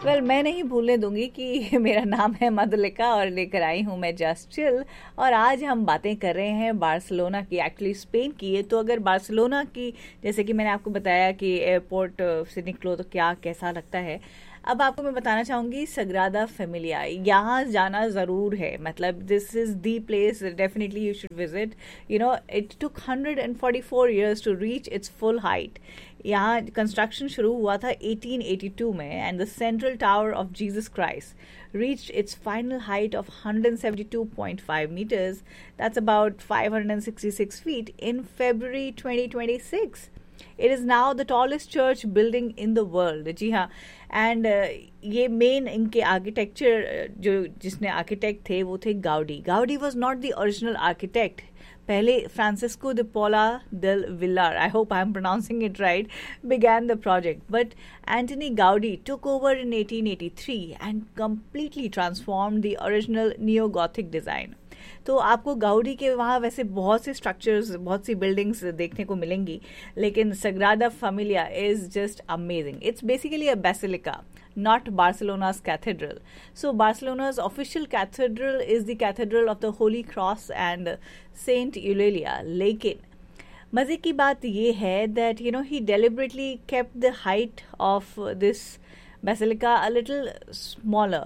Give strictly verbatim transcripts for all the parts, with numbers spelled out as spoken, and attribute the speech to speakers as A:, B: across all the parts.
A: Well well, मैं नहीं भूलने दूंगी कि मेरा नाम है मधुलिका और लेकर आई हूँ मैं जस्ट चिल। और आज हम बातें कर रहे हैं बार्सिलोना की, एक्चुअली स्पेन की है। तो अगर बार्सिलोना की, जैसे कि मैंने आपको बताया कि एयरपोर्ट से निकलो तो क्या कैसा लगता है, अब आपको मैं बताना चाहूँगी सग्रादा फेमिलिया, यहाँ जाना ज़रूर है। मतलब this is the place definitely you should visit. You know it took hundred and forty four years to reach its full height. यहाँ कंस्ट्रक्शन शुरू हुआ था एटीन एटी टू में, and the central tower of Jesus Christ reached its final height of one hundred seventy-two point five meters, that's about five hundred sixty-six feet, in February twenty twenty-six. It is now the tallest church building in the world. जी हाँ, and uh, ये main इनके architecture जो जिसने architect थे वो थे Goudie. Goudie was not the original architect. पहले Francisco de Paula del Villar, I hope I am pronouncing it right, began the project. But Antoni Gaudi took over in eighteen eighty-three and completely transformed the original neo-Gothic design. तो आपको Goudie के वहाँ वैसे बहुत से structures, बहुत सी buildings देखने को मिलेंगी, लेकिन सग्रादा Familia is just amazing. It's basically a basilica, not Barcelona's cathedral. So Barcelona's official cathedral is the Cathedral of the Holy Cross and Saint Eulalia. लेकिन मजे की बात ये है that you know he deliberately kept the height of this basilica a little smaller.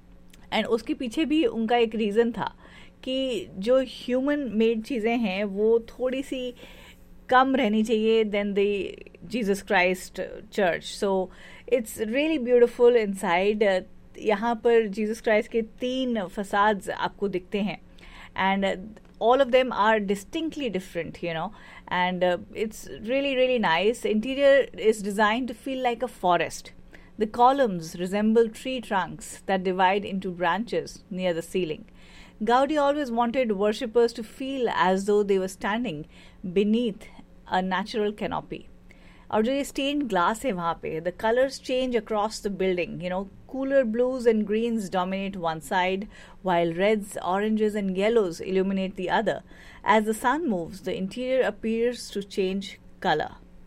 A: And उसके पीछे भी उनका एक रीज़न था कि जो ह्यूमन मेड चीज़ें हैं वो थोड़ी सी कम रहनी चाहिए then the Jesus Christ church. So it's really beautiful inside. यहाँ पर जीसस क्राइस्ट के तीन फसाड्स आपको दिखते हैं, and all of them are distinctly different, you know, and uh, it's really really nice. Interior is designed to feel like a forest. The columns resemble tree trunks that divide into branches near the ceiling. Gaudi always wanted worshippers to feel as though they were standing beneath a natural canopy. और जो ये stained glass है वहाँ पे, the colors change across the building. You know, cooler blues and greens dominate one side, while reds, oranges, and yellows illuminate the other. As the sun moves, the interior appears to change color.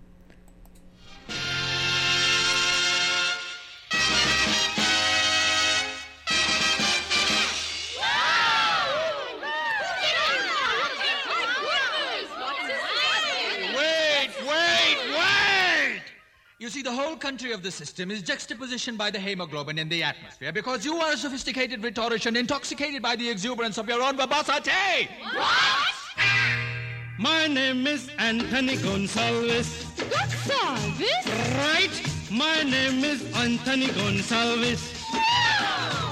B: You see, the whole country of the system is juxtapositioned by the hemoglobin in the atmosphere because you are a sophisticated rhetorician intoxicated by the exuberance of your own verbosity.
C: What?
D: My name is Anthony Gonsalves.
C: Gonsalves?
D: Right. My name is Anthony Gonsalves.
C: Oh!